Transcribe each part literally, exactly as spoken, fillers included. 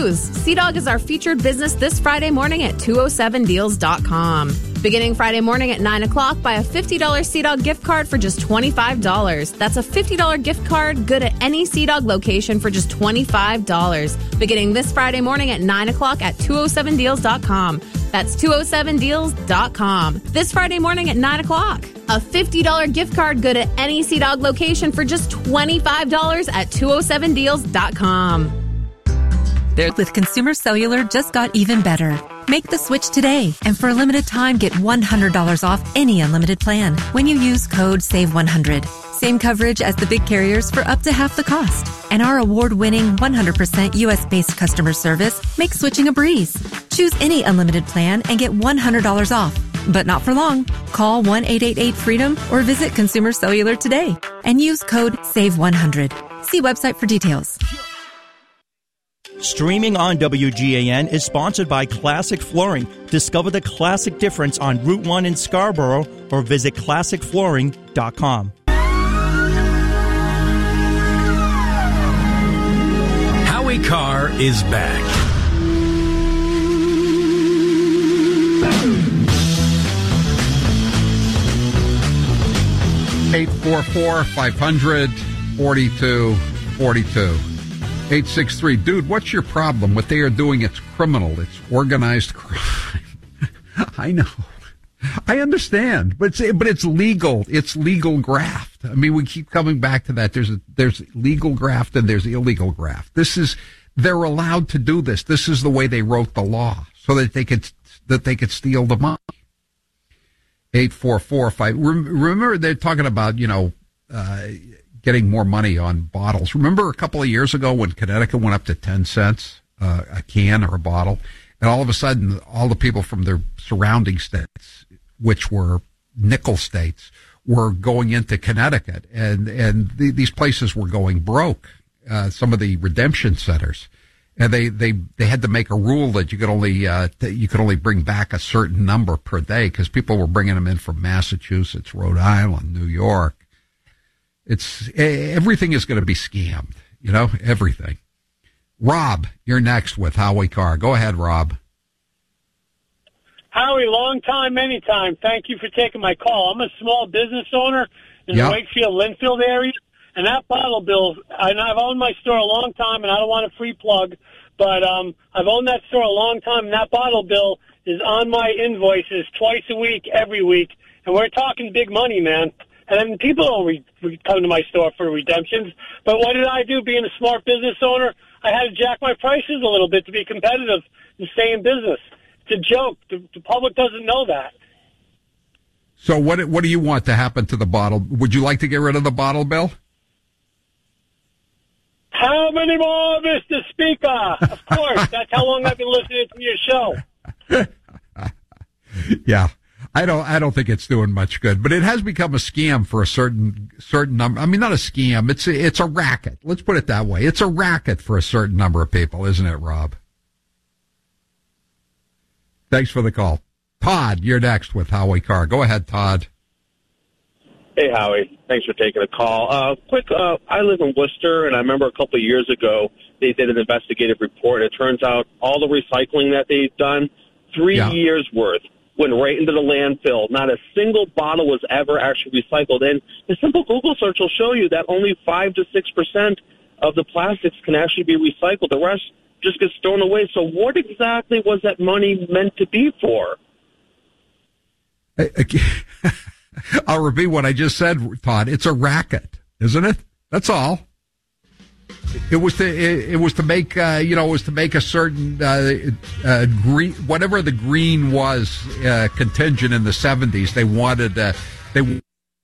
news. Sea-Dog is our featured business this Friday morning at two oh seven deals dot com. Beginning Friday morning at nine o'clock, buy a fifty dollars Sea-Dog gift card for just twenty-five dollars. That's a fifty dollars gift card good at any Sea-Dog location for just twenty-five dollars. Beginning this Friday morning at nine o'clock at two oh seven deals dot com. That's two oh seven deals dot com. This Friday morning at nine o'clock. A fifty dollars gift card good at any Sea-Dog location for just twenty-five dollars at two oh seven deals dot com. There with Consumer Cellular just got even better. Make the switch today, and for a limited time, get one hundred dollars off any unlimited plan when you use code save one hundred. Same coverage as the big carriers for up to half the cost. And our award-winning one hundred percent U S-based customer service makes switching a breeze. Choose any unlimited plan and get one hundred dollars off. But not for long. Call one eight eight eight freedom or visit Consumer Cellular today and use code save one hundred. See website for details. Streaming on W G A N is sponsored by Classic Flooring. Discover the classic difference on Route one in Scarborough or visit classic flooring dot com. Howie Carr is back. eight four four, five hundred, forty-two forty-two. eight six three. Dude, what's your problem? What they are doing, it's criminal. It's organized crime. I know. I understand. But it's, but it's legal. It's legal graft. I mean, we keep coming back to that. There's a, there's legal graft and there's illegal graft. This is, they're allowed to do this. This is the way they wrote the law so that they could, that they could steal the money. eight four four five. Remember, they're talking about, you know, uh, getting more money on bottles. Remember a couple of years ago when Connecticut went up to ten cents uh, a can or a bottle, and all of a sudden all the people from the surrounding states, which were nickel states, were going into Connecticut, and and the, these places were going broke. Uh, some of the redemption centers, and they, they, they had to make a rule that you could only uh, that you could only bring back a certain number per day because people were bringing them in from Massachusetts, Rhode Island, New York. It's everything is going to be scammed, you know, everything. Rob, you're next with Howie Carr. Go ahead, Rob. Howie, long time, many time. Thank you for taking my call. I'm a small business owner in Yep. the Wakefield, Linfield area, and that bottle bill, and I've owned my store a long time, and I don't want a free plug, but um, I've owned that store a long time, and that bottle bill is on my invoices twice a week, every week, and we're talking big money, man. And then people don't re- re- come to my store for redemptions. But what did I do? Being a smart business owner, I had to jack my prices a little bit to be competitive and stay in business. It's a joke. The, the public doesn't know that. So what what do you want to happen to the bottle? Would you like to get rid of the bottle bill? How many more, Mister Speaker? Of course. That's how long I've been listening to your show. Yeah. I don't, I don't think it's doing much good, but it has become a scam for a certain, certain number. I mean, not a scam. It's a, it's a racket. Let's put it that way. It's a racket for a certain number of people, isn't it, Rob? Thanks for the call. Todd, you're next with Howie Carr. Go ahead, Todd. Hey, Howie. Thanks for taking the call. Uh, quick, uh, I live in Worcester, and I remember a couple of years ago they did an investigative report. It turns out all the recycling that they've done, three Yeah. years worth, went right into the landfill. Not a single bottle was ever actually recycled. And a simple Google search will show you that only five to six percent of the plastics can actually be recycled. The rest just gets thrown away. So what exactly was that money meant to be for? I'll repeat what I just said, Todd. It's a racket, isn't it? That's all. It was to it, it was to make uh, you know it was to make a certain uh, uh, green whatever the green was uh, contingent in the seventies. They wanted uh, they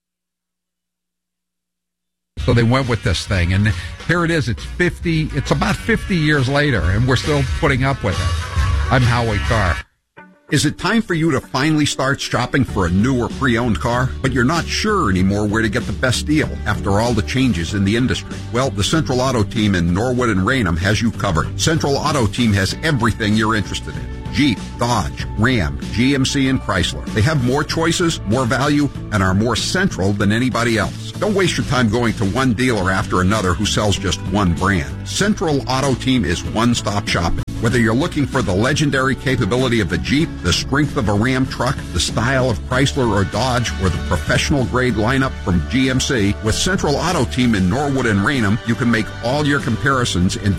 so they went with this thing, and here it is. It's fifty. It's about fifty years later, and we're still putting up with it. I'm Howie Carr. Is it time for you to finally start shopping for a new or pre-owned car, but you're not sure anymore where to get the best deal after all the changes in the industry? Well, the Central Auto Team in Norwood and Raynham has you covered. Central Auto Team has everything you're interested in. Jeep, Dodge, Ram, G M C, and Chrysler. They have more choices, more value, and are more central than anybody else. Don't waste your time going to one dealer after another who sells just one brand. Central Auto Team is one-stop shopping. Whether you're looking for the legendary capability of a Jeep, the strength of a Ram truck, the style of Chrysler or Dodge, or the professional-grade lineup from G M C, with Central Auto Team in Norwood and Raynham, you can make all your comparisons and